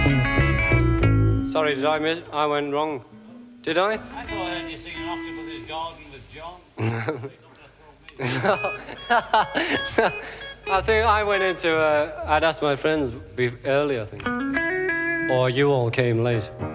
Sorry, did I miss? I went wrong. Did I? I thought I heard you singing Octopus's Garden with John. I think I went into. I'd asked my friends earlier, I think. Or you all came late.